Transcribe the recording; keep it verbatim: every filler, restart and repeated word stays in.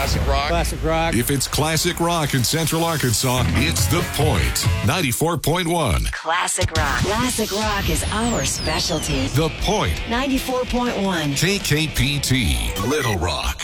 classic rock. Classic rock. If it's classic rock in Central Arkansas, it's The Point. ninety-four point one. Classic rock. Classic rock is our specialty. The Point. ninety-four point one. K K P T. Little Rock.